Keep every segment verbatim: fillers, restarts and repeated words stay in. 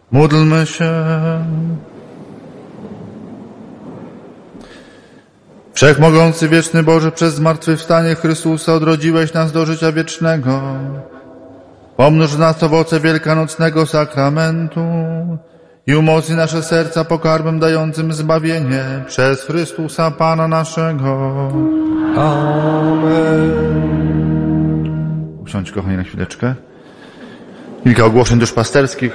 Módlmy się. Wszechmogący, wieczny Boże, przez zmartwychwstanie Chrystusa odrodziłeś nas do życia wiecznego. Pomnóż w nas owoce wielkanocnego sakramentu i umocnij nasze serca pokarmem dającym zbawienie przez Chrystusa Pana naszego. Amen. Usiądź, kochani, na chwileczkę. Kilka ogłoszeń duszpasterskich.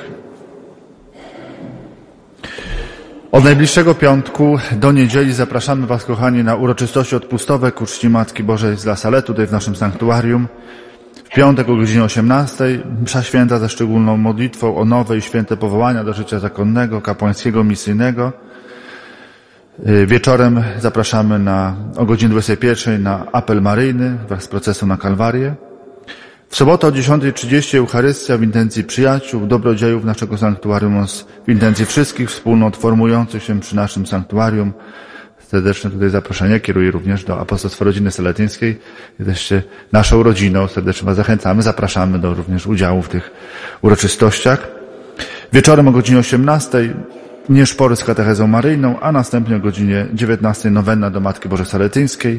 Od najbliższego piątku do niedzieli zapraszamy Was, kochani, na uroczystości odpustowe ku czci Matki Bożej z La Salette, tutaj w naszym sanktuarium. W piątek o godzinie osiemnastej msza święta ze szczególną modlitwą o nowe i święte powołania do życia zakonnego, kapłańskiego, misyjnego. Wieczorem zapraszamy na, o godzinie dwudziestej pierwszej na apel maryjny wraz z procesją na Kalwarię. W sobotę o dziesiątej trzydzieści Eucharystia w intencji przyjaciół, dobrodziejów naszego sanktuarium oraz w intencji wszystkich wspólnot formujących się przy naszym sanktuarium. Serdeczne tutaj zaproszenie kieruję również do Apostolstwa Rodziny Saletyńskiej. Jesteście naszą rodziną, serdecznie Was zachęcamy, zapraszamy do również udziału w tych uroczystościach. Wieczorem o godzinie osiemnastej nieszpory z katechezą maryjną, a następnie o godzinie dziewiętnastej nowenna do Matki Bożej Saletyńskiej.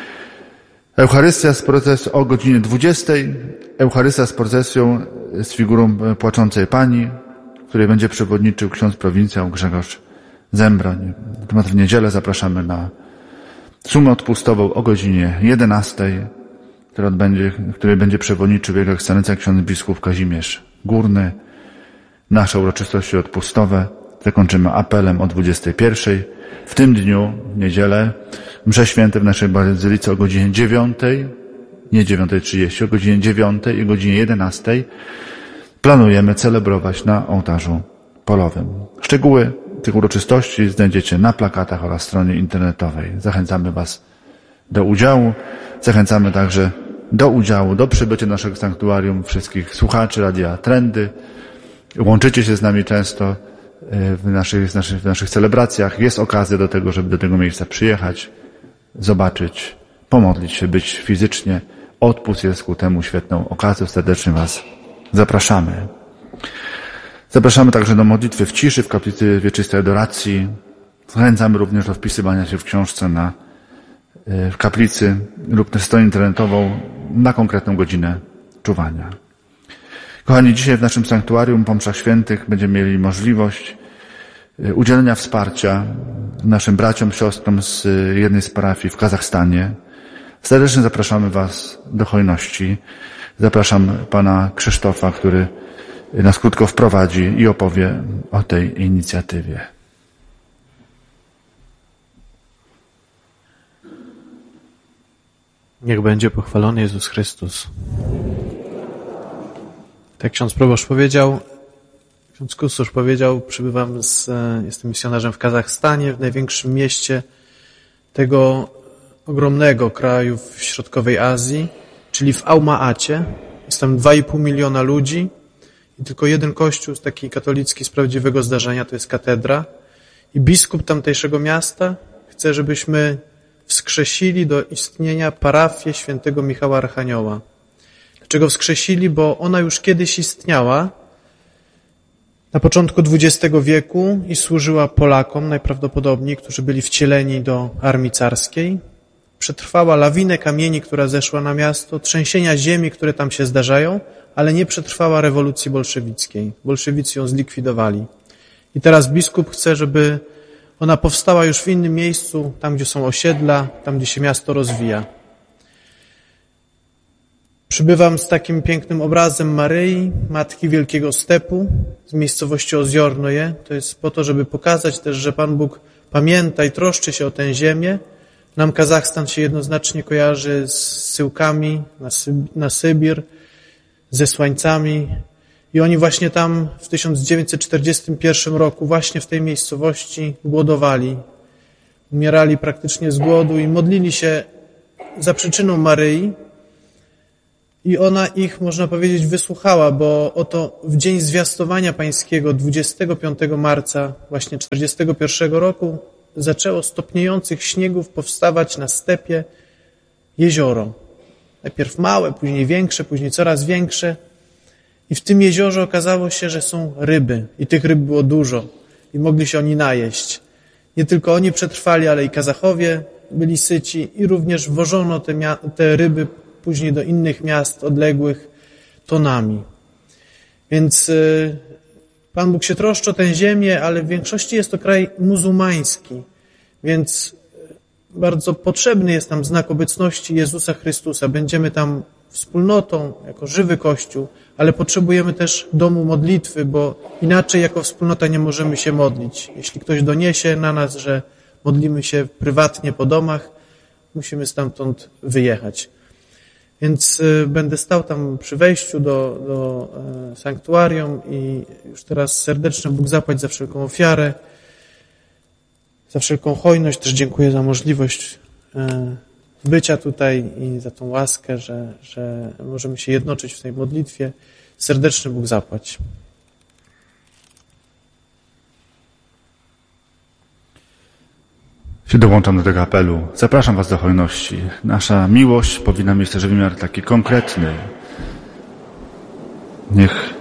Eucharystia z procesją o godzinie dwudziestej. Eucharystia z procesją z figurą Płaczącej Pani, w której będzie przewodniczył ksiądz prowincjał Grzegorz Zembroń. Natomiast w niedzielę zapraszamy na sumę odpustową o godzinie jedenastej, która odbędzie, w której będzie przewodniczył Jego Ekscelencja ksiądz biskup Kazimierz Górny. Nasze uroczystości odpustowe zakończymy apelem o dwudziestej pierwszej. W tym dniu, w niedzielę, msze święte w naszej bazylice o godzinie dziewiątej, nie dziewiątej trzydzieści, o godzinie dziewiątej i o godzinie jedenastej planujemy celebrować na ołtarzu polowym. Szczegóły tych uroczystości znajdziecie na plakatach oraz stronie internetowej. Zachęcamy Was do udziału. Zachęcamy także do udziału, do przybycia do naszego sanktuarium wszystkich słuchaczy Radia Trendy. Łączycie się z nami często w naszych, w naszych, w naszych celebracjach. Jest okazja do tego, żeby do tego miejsca przyjechać, zobaczyć, pomodlić się, być fizycznie. Odpust jest ku temu świetną okazją. Serdecznie Was zapraszamy. Zapraszamy także do modlitwy w ciszy w kaplicy wieczystej adoracji. Zachęcamy również do wpisywania się w książce na, w kaplicy lub na stronę internetową na konkretną godzinę czuwania. Kochani, dzisiaj w naszym sanktuarium po mszach świętych będziemy mieli możliwość udzielenia wsparcia naszym braciom, siostrom z jednej z parafii w Kazachstanie. Serdecznie zapraszamy Was do hojności. Zapraszam pana Krzysztofa, który nas krótko wprowadzi i opowie o tej inicjatywie. Niech będzie pochwalony Jezus Chrystus. Tak ksiądz proboszcz powiedział, ksiądz kustosz powiedział, przybywam z, jestem misjonarzem w Kazachstanie, w największym mieście tego ogromnego kraju w środkowej Azji, czyli w Alma-Acie. Jest tam dwa i pół miliona ludzi i tylko jeden kościół, taki katolicki z prawdziwego zdarzenia, to jest katedra. I biskup tamtejszego miasta chce, żebyśmy wskrzesili do istnienia parafię świętego Michała Archanioła. Dlaczego wskrzesili? Bo ona już kiedyś istniała na początku dwudziestego wieku i służyła Polakom najprawdopodobniej, którzy byli wcieleni do armii carskiej. Przetrwała lawinę kamieni, która zeszła na miasto, trzęsienia ziemi, które tam się zdarzają, ale nie przetrwała rewolucji bolszewickiej. Bolszewicy ją zlikwidowali. I teraz biskup chce, żeby ona powstała już w innym miejscu, tam gdzie są osiedla, tam gdzie się miasto rozwija. Przybywam z takim pięknym obrazem Maryi, Matki Wielkiego Stepu, z miejscowości Ozjornoje. To jest po to, żeby pokazać też, że Pan Bóg pamięta i troszczy się o tę ziemię. Nam Kazachstan się jednoznacznie kojarzy z zsyłkami na, Syb- na Sybir, ze Słańcami. I oni właśnie tam w tysiąc dziewięćset czterdziestym pierwszym roku, właśnie w tej miejscowości głodowali. Umierali praktycznie z głodu i modlili się za przyczyną Maryi. I ona ich, można powiedzieć, wysłuchała, bo oto w dzień zwiastowania pańskiego, dwudziestego piątego marca właśnie czterdziestego pierwszego roku, zaczęło z topniejących śniegów powstawać na stepie jezioro. Najpierw małe, później większe, później coraz większe. I w tym jeziorze okazało się, że są ryby. I tych ryb było dużo. I mogli się oni najeść. Nie tylko oni przetrwali, ale i Kazachowie byli syci. I również wożono te, mia- te ryby później do innych miast odległych tonami. Więc y, Pan Bóg się troszczy o tę ziemię, ale w większości jest to kraj muzułmański. Więc bardzo potrzebny jest tam znak obecności Jezusa Chrystusa. Będziemy tam wspólnotą, jako żywy Kościół, ale potrzebujemy też domu modlitwy, bo inaczej jako wspólnota nie możemy się modlić. Jeśli ktoś doniesie na nas, że modlimy się prywatnie po domach, musimy stamtąd wyjechać. Więc y, będę stał tam przy wejściu do, do y, sanktuarium i już teraz serdeczne Bóg zapłać za wszelką ofiarę, za wszelką hojność. Też dziękuję za możliwość y, bycia tutaj i za tą łaskę, że, że możemy się jednoczyć w tej modlitwie. Serdeczny Bóg zapłać. Się dołączam do tego apelu. Zapraszam was do hojności. Nasza miłość powinna mieć też wymiar taki konkretny. Niech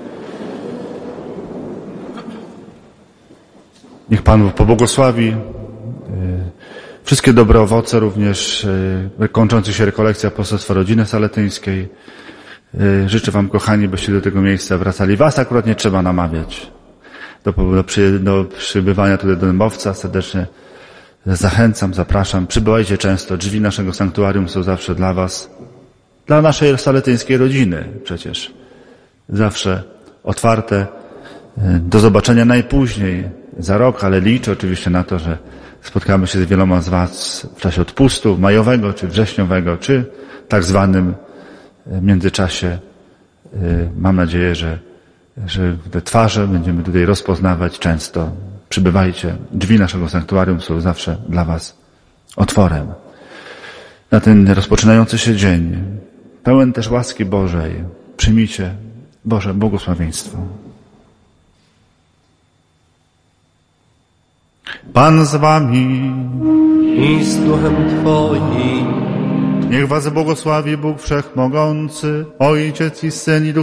Niech Pan Bóg pobłogosławi wszystkie dobre owoce, również kończący się rekolekcja Apostolstwa Rodziny Saletyńskiej. Życzę wam, kochani, byście do tego miejsca wracali. Was akurat nie trzeba namawiać do, do, przy, do przybywania tutaj do Dębowca. Serdecznie zachęcam, zapraszam. Przybywajcie często. Drzwi naszego sanktuarium są zawsze dla was, dla naszej saletyńskiej rodziny przecież. Zawsze otwarte. Do zobaczenia najpóźniej za rok, ale liczę oczywiście na to, że spotkamy się z wieloma z was w czasie odpustu majowego, czy wrześniowego, czy tak zwanym międzyczasie. Mam nadzieję, że, że te twarze będziemy tutaj rozpoznawać często. Przybywajcie. Drzwi naszego sanktuarium są zawsze dla was otworem. Na ten rozpoczynający się dzień, pełen też łaski Bożej, przyjmijcie Boże błogosławieństwo. Pan z wami i z duchem Twoim. Niech was błogosławi Bóg Wszechmogący, Ojciec i Syn i Duch